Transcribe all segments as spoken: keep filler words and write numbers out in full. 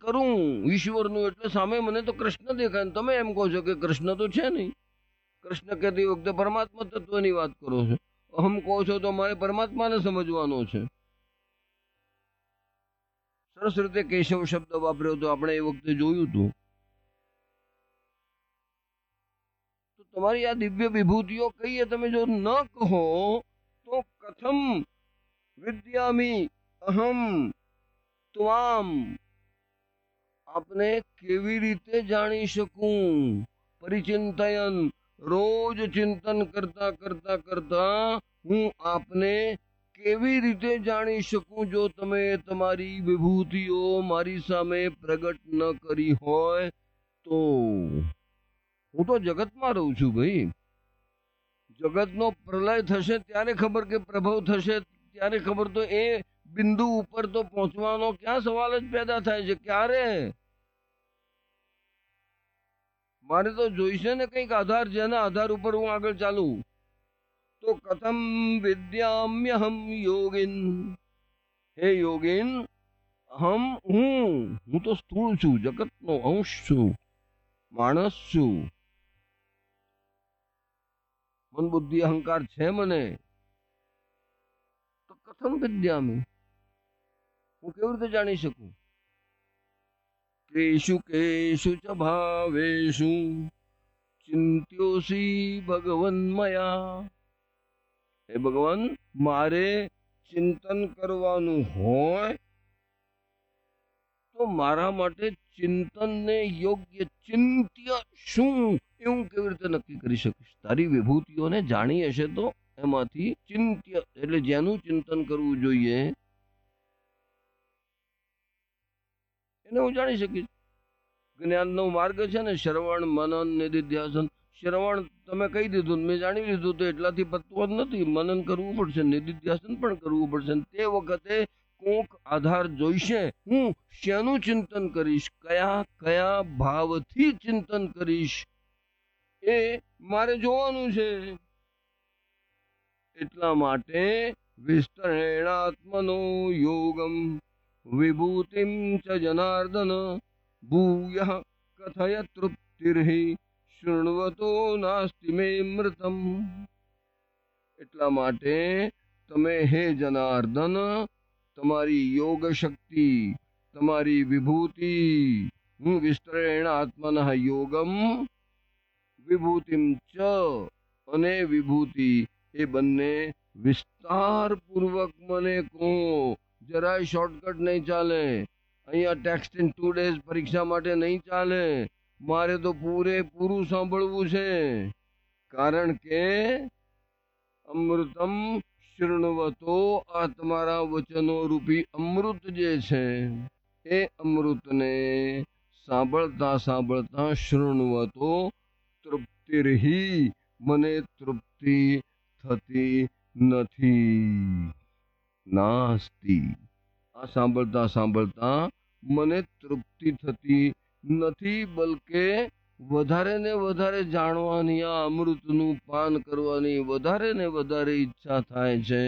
કરું ઈશ્વરનું, એટલે સામે મને તો કૃષ્ણ દેખાય ને તમે એમ કહો છો કે કૃષ્ણ તો છે નહીં. કૃષ્ણ કહેતી વખતે પરમાત્મા તત્વની વાત કરો છો, અહમ કહો છો તો મારે પરમાત્માને સમજવાનો છે. સરસ રીતે કેશવ શબ્દ વાપર્યો તો આપણે એ વખતે જોયું હતું. તો તમારી આ દિવ્ય વિભૂતિઓ કહીએ તમે જો ન કહો તો કથમ વિદ્યામી અહમ ત્વામ, આપને કેવી રીતે જાણી શકું? પરિચિંતયન, રોજ ચિંતન કરતા કરતા કરતા હું આપને કેવી રીતે જાણી શકું જો તમે તમારી વિભૂતિઓ મારી સામે પ્રગટ ન કરી હોય તો? હું તો જગતમાં રહું છું ભાઈ. જગતનો પ્રલય થશે ત્યારે ખબર કે પ્રભવ થશે ત્યારે ખબર. તો એ બિંદુ ઉપર તો પહોંચવાનો ક્યાં સવાલ જ પેદા થાય છે? ક્યારે? મારે તો જોઈશે ને કંઈક આધાર, જેના આધાર ઉપર હું આગળ ચાલું. તો કથમ વિદ્યામ્યહમ યોગિન, હે યોગિન, અહમ હું હું તો સ્થૂળ છું, જગતનો અંશ છું, માણસ છું. મન બુદ્ધિ અહંકાર છે મને, તો કથમ વિદ્યામી, હું કેવી રીતે જાણી શકું? કેશુ કેશુ ચ ભાવેશુ ચિંત્યોસી ભગવન મયા. હે ભગવાન, મારે ચિંતન કરવાનું હોય તો મારા માટે ચિંતનને યોગ્ય ચિંત્ય શું એ હું કેવી રીતે નક્કી કરી શકીશ? તારી વિભૂતિઓને જાણી હશે તો એમાંથી ચિંત્ય એટલે જેનું ચિંતન કરવું જોઈએ એને હું જાણી શકીશ. જ્ઞાનનો માર્ગ છે ને શ્રવણ, મનન, નિધિધ્યાસન. શ્રવણ તમે કહી દીધું, મેં જાણી લીધું, તો એટલાથી પતતું જ નથી. મનન કરવું પડશે, નિધિધ્યાસન પણ કરવું પડશે. તે વખતે કોક આધાર જોઈશે. હું શેનું ચિંતન કરીશ, કયા કયા ભાવથી ચિંતન કરીશ એ મારે જોવાનું છે. એટલા માટે વિસ્તરેણાત્મનો યોગમ વિભૂતિમ ચ જનાર્દન ભૂયઃ કથય તૃપ્તિર્હિ શૃણવતો નાસ્તિ મે મૃતમ. એટલા માટે તમે હે જનાર્દન તમારી યોગ શક્તિ, તમારી વિભૂતિ, હું વિસ્તરેણ આત્મનઃ યોગમ વિભૂતિમ ચ, અને વિભૂતિ એ બંને વિસ્તાર પૂર્વક મને કહો. જરાય શોર્ટકટ નહીં ચાલે. અહીંયા ટેક્સ્ટ ઇન ટુ ડેઝ પરીક્ષા માટે નહીં ચાલે. મારે તો પૂરેપૂરું સાંભળવું છે. કારણ કે અમૃતમ શૃણવતો, આ તમારા વચનો રૂપી અમૃત જે છે એ અમૃતને સાંભળતા સાંભળતા શૃણવતો તૃપ્તિર્હિ, મને તૃપ્તિ થતી નથી. નાસ્તિ, આ સાંભળતા સાંભળતા મને તૃપ્તિ થતી નથી, બલકે વધારે ને વધારે જાણવાની, આ અમૃતનું પાન કરવાની વધારે ને વધારે ઈચ્છા થાય છે.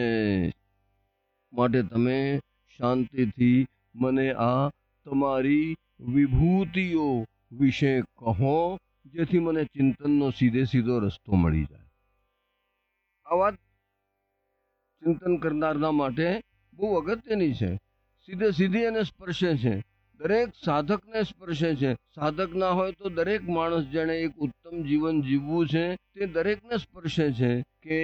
માટે તમે શાંતિથી મને આ તમારી વિભૂતિઓ વિશે કહો, જેથી મને ચિંતનનો સીધે સીધો રસ્તો મળી જાય. આ વાત ચિંતન કરનારના માટે બહુ અગત્યની છે. સીધે સીધી એને સ્પર્શે છે, દરેક સાધકને સ્પર્શે છે. સાધક ના હોય તો દરેક માણસ જેણે એક ઉત્તમ જીવન જીવવું છે તે દરેકને સ્પર્શે છે કે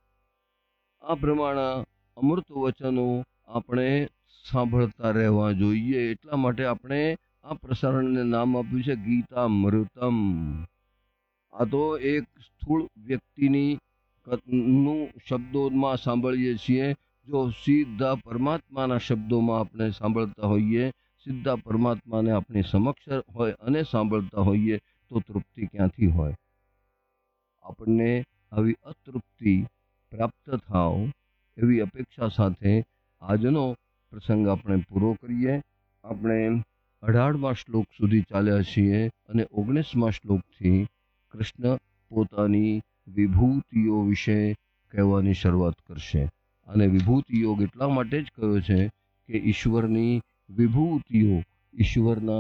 આ પ્રમાણે અમૃત વચનો આપણે સાંભળતા રહેવા જોઈએ. એટલા માટે આપણે આ પ્રસારણને નામ આપ્યું છે ગીતામૃતમ. આ તો એક સ્થૂળ વ્યક્તિની નું શબ્દોમાં સાંભળીએ છીએ. જો સીધા પરમાત્માના શબ્દોમાં આપણે સાંભળતા હોઈએ, સીધા પરમાત્માને આપણી સમક્ષ હોય અને સાંભળતા હોઈએ તો તૃપ્તિ ક્યાંથી હોય? આપણને આવી અતૃપ્તિ પ્રાપ્ત થાવ એવી અપેક્ષા સાથે આજનો પ્રસંગ આપણે પૂરો કરીએ. આપણે અઢારમા શ્લોક સુધી ચાલ્યા છીએ અને ઓગણીસમા શ્લોકથી કૃષ્ણ પોતાની વિભૂતિઓ વિશે કહેવાની શરૂઆત કરશે. અને વિભૂતિ યોગ એટલા માટે જ કહ્યો છે કે ઈશ્વરની વિભૂતિઓ, ઈશ્વરના